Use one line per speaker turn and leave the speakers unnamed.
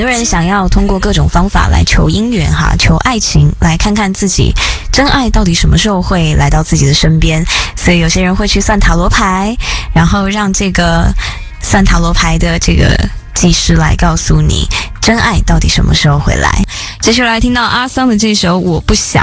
很多人想要通过各种方法来求姻缘哈，求爱情，来看看自己真爱到底什么时候会来到自己的身边。所以有些人会去算塔罗牌，然后让这个算塔罗牌的这个技师来告诉你真爱到底什么时候会来。接下来听到阿桑的这首《我不想》。